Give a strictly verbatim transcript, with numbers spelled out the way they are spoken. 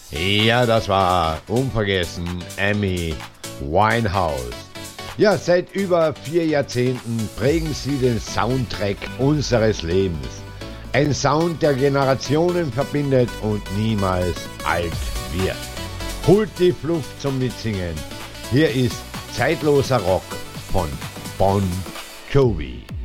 Ja, das war unvergessen Amy Winehouse. Ja, seit über vier Jahrzehnten prägen sie den Soundtrack unseres Lebens. Ein Sound, der Generationen verbindet und niemals alt wird. Holt die Luft zum Mitsingen. Hier ist zeitloser Rock von Bon Jovi.